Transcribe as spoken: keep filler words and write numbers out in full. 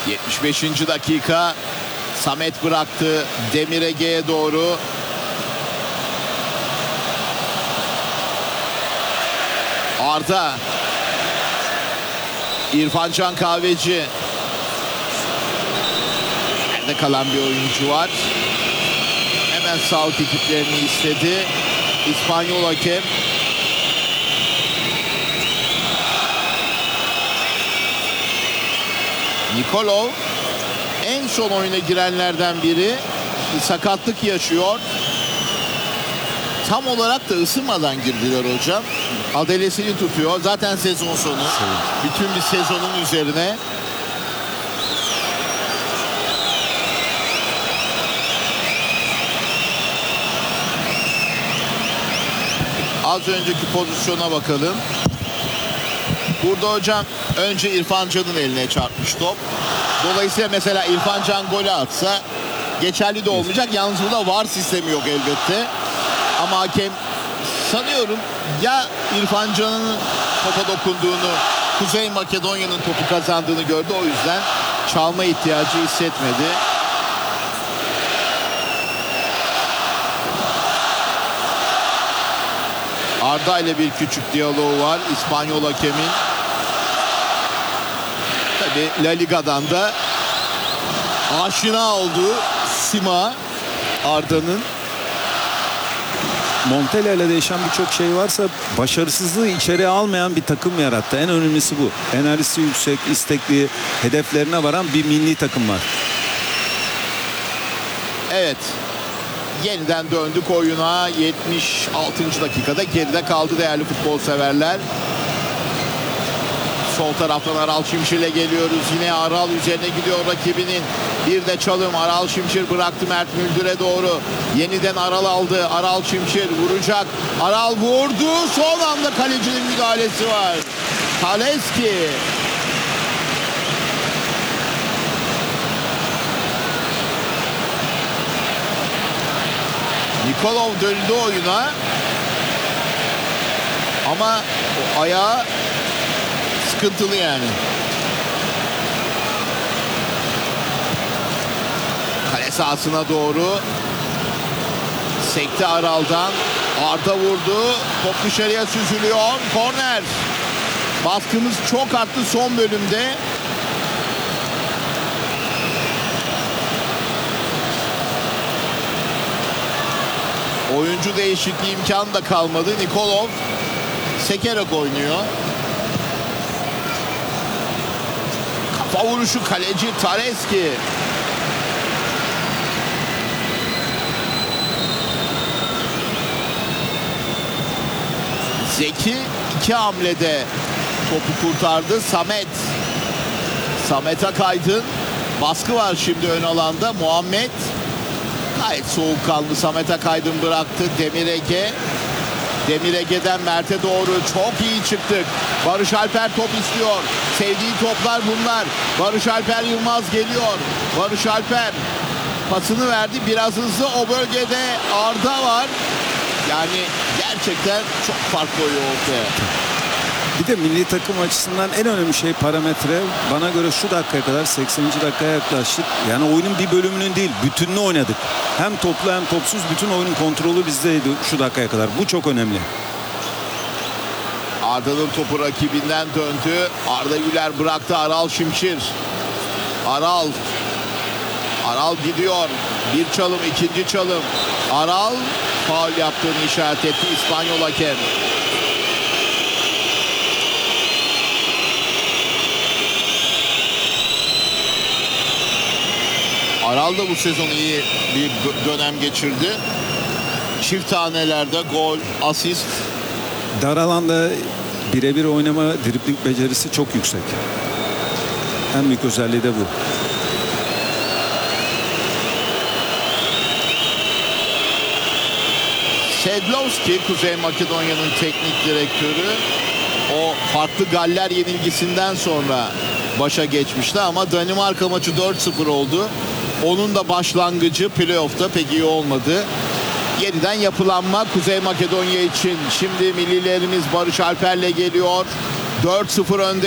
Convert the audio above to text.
yetmiş beşinci dakika. Samet bıraktı Demir Ege'ye doğru. Arda. İrfan Can Kahveci. Nerede kalan bir oyuncu var. Hemen sağlık ekiplerini istedi. İspanyol hakem. Nikolov en son oyuna girenlerden biri, bir sakatlık yaşıyor. Tam olarak da ısınmadan girdiler hocam. Adelesini tutuyor. Zaten sezon sonu. Bütün bir sezonun üzerine. Az önceki pozisyona bakalım. Burada hocam önce İrfan Can'ın eline çarpmış top. Dolayısıyla mesela İrfan Can golü atsa geçerli de olmayacak. Yalnız burada VAR sistemi yok elbette. Ama hakem sanıyorum ya İrfan Can'ın topa dokunduğunu, Kuzey Makedonya'nın topu kazandığını gördü. O yüzden çalma ihtiyacı hissetmedi. Arda ile bir küçük diyaloğu var İspanyol hakemin. Tabii La Liga'dan da aşina olduğu sima Arda'nın. Montella ile değişen birçok şey varsa başarısızlığı içeriye almayan bir takım yarattı. En önemlisi bu. Enerjisi yüksek, istekli, hedeflerine varan bir milli takım var. Evet. Yeniden döndük oyuna. yetmiş altıncı dakikada geride kaldı değerli futbol severler. Sol taraftan Aral Şimşir'le geliyoruz. Yine Aral üzerine gidiyor rakibinin. Bir de çalım. Aral Şimşir bıraktı Mert Müldür'e doğru. Yeniden Aral aldı. Aral Şimşir vuracak. Aral vurdu. Son anda kalecinin müdahalesi var. Kaleski. Nikolov döndü oyuna. Ama o ayağı sıkıntılı yani. Kale sahasına doğru sekti Aral'dan. Arda vurdu. Top dışarıya süzülüyor. Korner. Baskımız çok arttı son bölümde. Oyuncu değişikliği imkanı da kalmadı. Nikolov sekerek oynuyor. Kafa vuruşu kaleci Tareski. Zeki iki hamlede topu kurtardı. Samet. Samet Akaydın. Baskı var şimdi ön alanda. Muhammed. Gayet soğukkanlı Samet Akaydın bıraktı. Demir Ege. Demir Ege'den Mert'e doğru çok iyi çıktık. Barış Alper top istiyor. Sevdiği toplar bunlar. Barış Alper Yılmaz geliyor. Barış Alper pasını verdi. Biraz hızlı o bölgede Arda var. Yani gerçekten çok fark koyuyor ortaya. Bir de milli takım açısından en önemli şey parametre. Bana göre şu dakikaya kadar sekseninci dakikaya yaklaştık. Yani oyunun bir bölümünün değil, bütününü oynadık. Hem toplu hem topsuz bütün oyunun kontrolü bizdeydi şu dakikaya kadar. Bu çok önemli. Arda'nın topu rakibinden döndü. Arda Güler bıraktı Aral Şimşir. Aral. Aral gidiyor. Bir çalım, ikinci çalım. Aral faul yaptığını işaret etti İspanyol hakem. Aral da bu sezon iyi bir dönem geçirdi. Çift tanelerde gol, asist. Dar alanda birebir oynama, dribling becerisi çok yüksek. En büyük özelliği de bu. Sedlowski, Kuzey Makedonya'nın teknik direktörü. O farklı Galler yenilgisinden sonra başa geçmişti ama Danimarka maçı dört sıfır oldu. Onun da başlangıcı playoff'ta pek iyi olmadı. Yeniden yapılanma Kuzey Makedonya için. Şimdi millilerimiz Barış Alper'le geliyor. dört sıfır önde.